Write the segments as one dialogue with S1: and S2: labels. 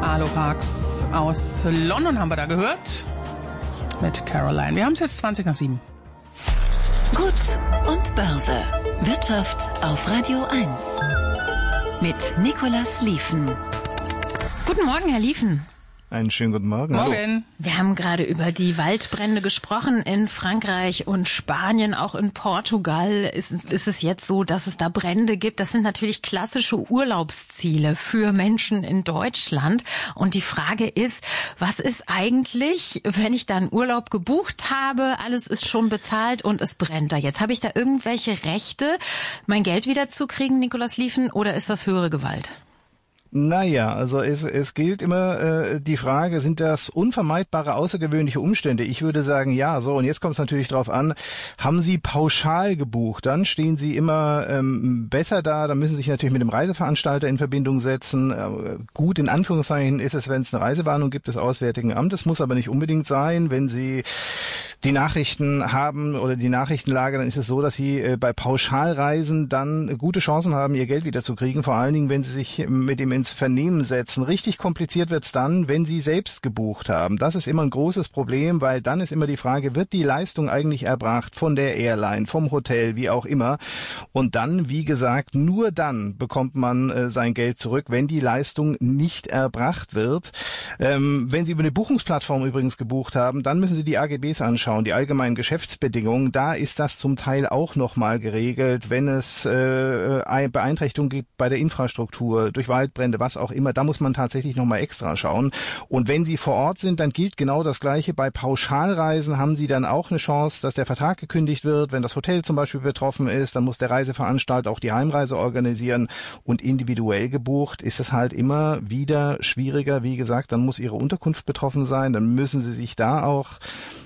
S1: Arlo Parks aus London haben wir da gehört. Mit Caroline. Wir haben es jetzt 7:20.
S2: Gut und Börse. Wirtschaft auf Radio 1. Mit Nicolas Lieven.
S3: Guten Morgen, Herr Lieven.
S4: Einen schönen guten Morgen.
S1: Morgen.
S4: Hallo.
S3: Wir haben gerade über die Waldbrände gesprochen in Frankreich und Spanien, auch in Portugal ist es jetzt so, dass es da Brände gibt. Das sind natürlich klassische Urlaubsziele für Menschen in Deutschland. Und die Frage ist, was ist eigentlich, wenn ich da einen Urlaub gebucht habe, alles ist schon bezahlt und es brennt da jetzt? Habe ich da irgendwelche Rechte, mein Geld wiederzukriegen, Nicolas Lieven, oder ist das höhere Gewalt?
S4: Naja, also es gilt immer die Frage, sind das unvermeidbare außergewöhnliche Umstände? Ich würde sagen, ja. So, und jetzt kommt es natürlich drauf an, haben Sie pauschal gebucht, dann stehen Sie immer besser da, dann müssen Sie sich natürlich mit dem Reiseveranstalter in Verbindung setzen. Gut, in Anführungszeichen ist es, wenn es eine Reisewarnung gibt des Auswärtigen Amtes, muss aber nicht unbedingt sein. Wenn Sie die Nachrichten haben oder die Nachrichtenlage, dann ist es so, dass Sie bei Pauschalreisen dann gute Chancen haben, Ihr Geld wiederzukriegen, vor allen Dingen, wenn Sie sich mit dem ins Vernehmen setzen. Richtig kompliziert wird's dann, wenn Sie selbst gebucht haben. Das ist immer ein großes Problem, weil dann ist immer die Frage, wird die Leistung eigentlich erbracht von der Airline, vom Hotel, wie auch immer. Und dann, wie gesagt, nur dann bekommt man sein Geld zurück, wenn die Leistung nicht erbracht wird. Wenn Sie über eine Buchungsplattform übrigens gebucht haben, dann müssen Sie die AGBs anschauen, die allgemeinen Geschäftsbedingungen. Da ist das zum Teil auch nochmal geregelt, wenn es Beeinträchtigungen gibt bei der Infrastruktur, durch Waldbrände, was auch immer, da muss man tatsächlich nochmal extra schauen. Und wenn Sie vor Ort sind, dann gilt genau das Gleiche. Bei Pauschalreisen haben Sie dann auch eine Chance, dass der Vertrag gekündigt wird. Wenn das Hotel zum Beispiel betroffen ist, dann muss der Reiseveranstalter auch die Heimreise organisieren. Und individuell gebucht ist es halt immer wieder schwieriger. Wie gesagt, dann muss Ihre Unterkunft betroffen sein. Dann müssen Sie sich da auch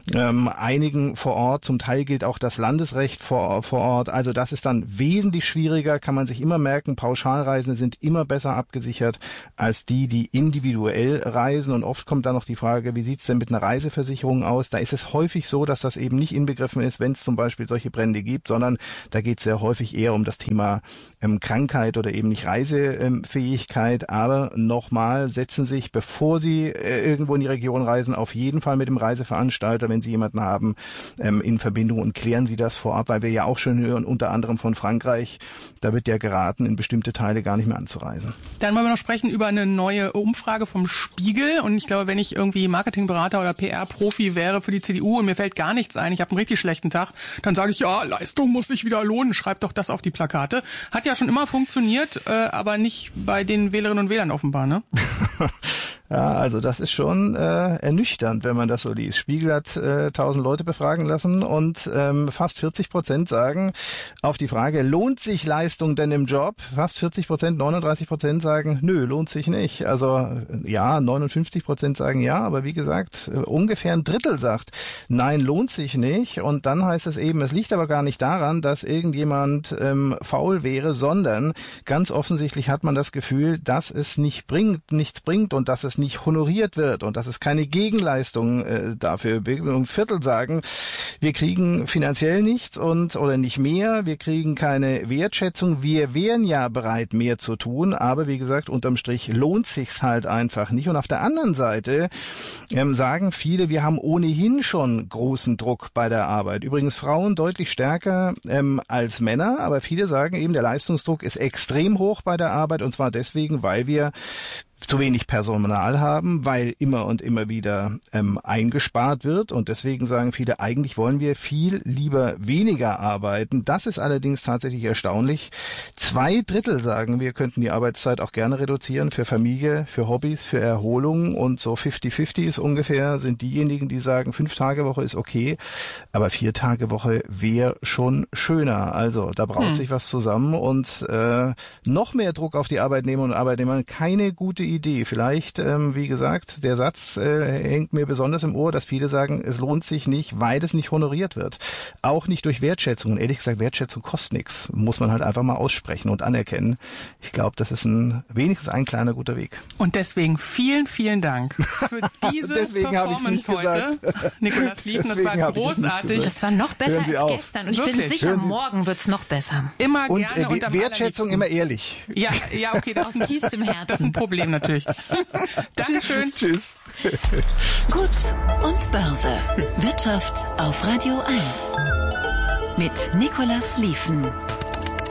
S4: einigen vor Ort. Zum Teil gilt auch das Landesrecht vor Ort. Also das ist dann wesentlich schwieriger, kann man sich immer merken. Pauschalreisende sind immer besser abgesichert als die individuell reisen. Und oft kommt dann noch die Frage, wie sieht's denn mit einer Reiseversicherung aus? Da ist es häufig so, dass das eben nicht inbegriffen ist, wenn es zum Beispiel solche Brände gibt, sondern da geht es sehr häufig eher um das Thema Krankheit oder eben nicht Reisefähigkeit. Aber nochmal, setzen sich, bevor Sie irgendwo in die Region reisen, auf jeden Fall mit dem Reiseveranstalter, wenn Sie jemanden haben, in Verbindung und klären Sie das vorab, weil wir ja auch schon hören, unter anderem von Frankreich, da wird ja geraten, in bestimmte Teile gar nicht mehr anzureisen.
S1: Dann wollen wir noch sprechen über eine neue Umfrage vom Spiegel. Und ich glaube, wenn ich irgendwie Marketingberater oder PR-Profi wäre für die CDU und mir fällt gar nichts ein, ich habe einen richtig schlechten Tag, dann sage ich, ja, Leistung muss sich wieder lohnen, schreib doch das auf die Plakate. Hat ja schon immer funktioniert, aber nicht bei den Wählerinnen und Wählern offenbar, ne?
S4: Ja, also das ist schon ernüchternd, wenn man das so liest. Spiegel hat 1000 Leute befragen lassen und fast 40% sagen auf die Frage, lohnt sich Leistung denn im Job? Fast 40%, 39% sagen, nö, lohnt sich nicht. Also ja, 59% sagen ja, aber wie gesagt, ungefähr ein Drittel sagt, nein, lohnt sich nicht. Und dann heißt es eben, es liegt aber gar nicht daran, dass irgendjemand faul wäre, sondern ganz offensichtlich hat man das Gefühl, dass es nichts bringt und dass es nicht honoriert wird und dass es keine Gegenleistung dafür. Ein Viertel sagen, wir kriegen finanziell nichts oder nicht mehr, wir kriegen keine Wertschätzung, wir wären ja bereit, mehr zu tun, aber wie gesagt, unterm Strich lohnt sich's halt einfach nicht. Und auf der anderen Seite sagen viele, wir haben ohnehin schon großen Druck bei der Arbeit. Übrigens Frauen deutlich stärker als Männer, aber viele sagen eben, der Leistungsdruck ist extrem hoch bei der Arbeit und zwar deswegen, weil wir zu wenig Personal haben, weil immer und immer wieder eingespart wird und deswegen sagen viele, eigentlich wollen wir viel lieber weniger arbeiten. Das ist allerdings tatsächlich erstaunlich. 2/3 sagen, wir könnten die Arbeitszeit auch gerne reduzieren für Familie, für Hobbys, für Erholung und so 50-50 ist ungefähr, sind diejenigen, die sagen, 5-Tage-Woche ist okay, aber 4-Tage-Woche wäre schon schöner. Also da braut sich was zusammen und noch mehr Druck auf die Arbeitnehmer und Arbeitnehmer, keine gute Idee. Vielleicht, wie gesagt, der Satz hängt mir besonders im Ohr, dass viele sagen, es lohnt sich nicht, weil es nicht honoriert wird. Auch nicht durch Wertschätzung. Und ehrlich gesagt, Wertschätzung kostet nichts. Muss man halt einfach mal aussprechen und anerkennen. Ich glaube, das ist wenigstens ein kleiner guter Weg.
S1: Und deswegen vielen, vielen Dank für diese Performance heute. Nicolas Lieven, das war großartig.
S3: Das war noch besser als gestern. Und ich bin sicher, morgen wird's noch besser.
S1: Immer gerne und am
S4: Wertschätzung immer ehrlich.
S1: Ja, okay, das
S3: aus tiefstem Herzen.
S1: Das ist ein Problem natürlich. Dankeschön.
S4: Tschüss.
S2: Gut und Börse. Wirtschaft auf Radio 1. Mit Nicolas Liefen.